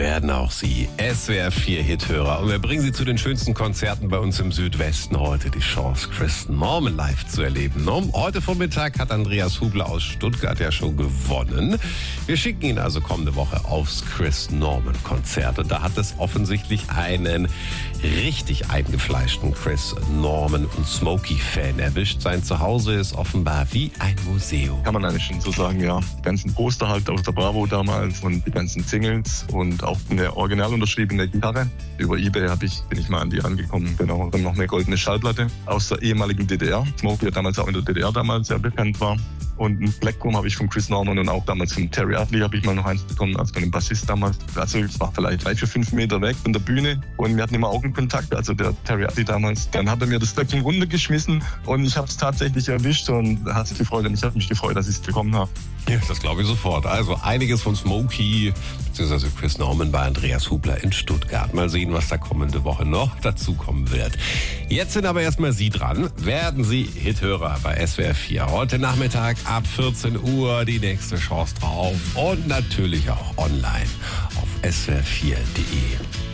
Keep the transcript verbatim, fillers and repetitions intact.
werden auch Sie S W R vier Hithörer. Und wir bringen Sie zu den schönsten Konzerten bei uns im Südwesten. Heute die Chance, Chris Norman live zu erleben. Heute Vormittag hat Andreas Hubler aus Stuttgart ja schon gewonnen. Wir schicken ihn also kommende Woche aufs Chris Norman Konzert. Und da hat es offensichtlich einen richtig eingefleischten Chris Norman und Smokey-Fan erwischt. Sein Zuhause ist offenbar wie ein Museum. Kann man eigentlich schon so sagen, ja. Die ganzen Poster halt aus der Bravo damals und die ganzen Singles und auch eine original unterschriebene Gitarre. Über eBay hab ich, bin ich mal an die rangekommen. Genau. Dann noch eine goldene Schallplatte aus der ehemaligen D D R. Smokey, der damals auch in der D D R damals sehr bekannt war. Und ein Blackcomb habe ich von Chris Norman und auch damals von Terry Adley habe ich mal noch eins bekommen, als von dem Bassist damals. Also es war vielleicht drei, vier, fünf Meter weg von der Bühne und wir hatten immer Augenkontakt. Also der Terry Adley damals. Dann hat er mir das Blackcomb runtergeschmissen und ich habe es tatsächlich erwischt und hat sich gefreut und ich habe mich gefreut, dass ich es bekommen habe. Ja, das glaube ich sofort. Also einiges von Smokey bzw. Chris Norman bei Andreas Hubler in Stuttgart. Mal sehen, was da kommende Woche noch dazukommen wird. Jetzt sind aber erstmal Sie dran. Werden Sie Hithörer bei S W R vier. Heute Nachmittag ab vierzehn Uhr die nächste Chance drauf. Und natürlich auch online auf S W R vier punkt de.